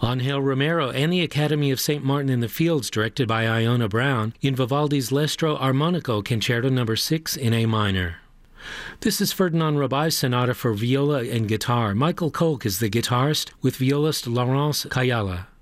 Angel Romero and the Academy of St. Martin in the Fields, directed by Iona Brown, in Vivaldi's L'Estro Armonico Concerto No. 6 in A minor. This is Ferdinand Rabai's sonata for viola and guitar. Michael Kolk is the guitarist, with violist Laurence Kayala.